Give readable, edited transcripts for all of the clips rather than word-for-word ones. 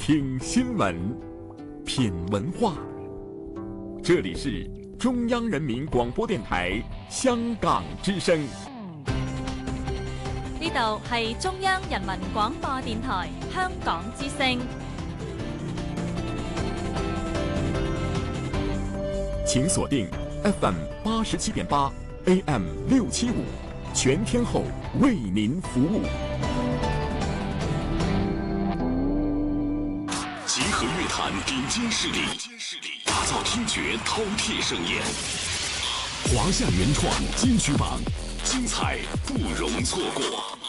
听新闻，品文化。这里是中央人民广播电台香港之聲。 呢度係中央人民廣播電台香港之聲。 請鎖定 FM 87.8 AM 675，全天候為您服務。集合樂壇頂尖勢力，打造聽覺饕餮盛宴。華夏原創金曲榜，精彩不容錯過。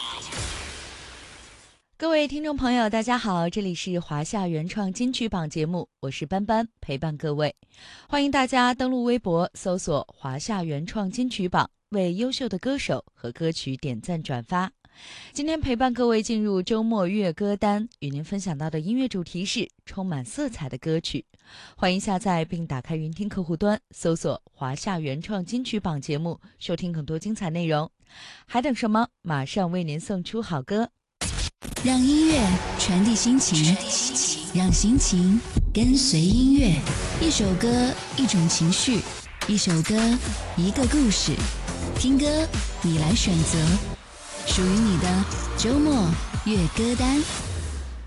各位聽眾朋友大家好，這裡是華夏原創金曲榜節目，我是班班，陪伴各位。歡迎大家登錄微博搜索華夏原創金曲榜，為優秀的歌手和歌曲點讚轉發。今天陪伴各位進入周末樂歌單，與您分享到的音樂主題是充滿色彩的歌曲。歡迎下載並打開雲聽客戶端，搜索華夏原創金曲榜節目，收聽更多精彩內容。還等什麼？馬上為您送出好歌。 讓音樂傳遞心情，讓心情跟隨音樂。一首歌，一種情緒；一首歌，一個故事。聽歌，你來選擇，屬於你的周末樂歌單。